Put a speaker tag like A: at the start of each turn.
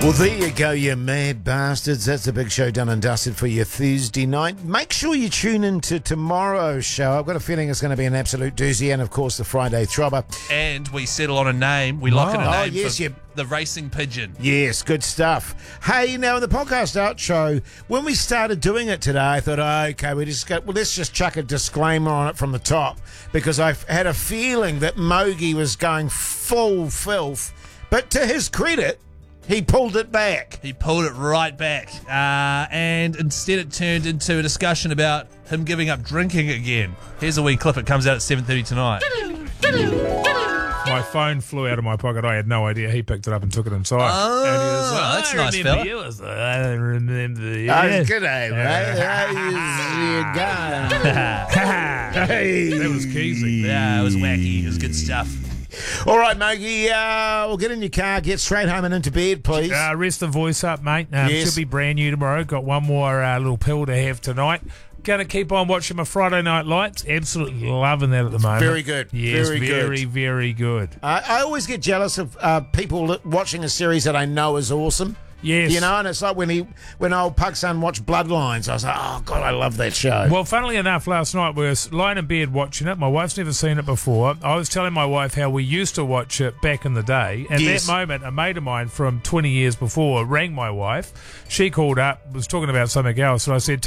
A: Well, there you go, you mad bastards. That's the big show done and dusted for your Thursday night. Make sure you tune in to tomorrow's show. I've got a feeling it's going to be an absolute doozy, and, of course, the Friday Throbber.
B: And we settle on a name. We lock in a name
A: yes,
B: for the Racing Pigeon.
A: Yes, good stuff. Hey, now in the podcast outro, when we started doing it today, I thought, okay, let's just chuck a disclaimer on it from the top, because I had a feeling that Mogi was going full filth. But to his credit, he pulled it back.
B: He pulled it right back. And instead it turned into a discussion about him giving up drinking again. Here's a wee clip. It comes out at 7:30 tonight.
C: My phone flew out of my pocket. I had no idea. He picked it up and took it inside.
B: Oh,
C: and he was like,
B: that's nice, fella.
C: I don't remember you.
A: Oh, good day, mate.
C: That was Keezy.
B: Yeah, it was wacky. It was good stuff.
A: All right, Mogi, we'll get in your car, get straight home and into bed, please.
C: Rest the voice up, mate.
A: Yes.
C: Should be brand new tomorrow. Got one more little pill to have tonight. Going to keep on watching my Friday Night Lights. Absolutely loving that at the moment.
A: Very good.
C: Yes,
A: very good.
C: Very good.
A: I always get jealous of people watching a series that I know is awesome.
C: Yes.
A: You know, and it's like when old Puckson watched Bloodlines, I was like, oh, God, I love that show.
C: Well, funnily enough, last night we were lying in bed watching it. My wife's never seen it before. I was telling my wife how we used to watch it back in the day. At
A: Yes.
C: that moment, a mate of mine from 20 years before rang my wife. She called up, was talking about something else, and I said,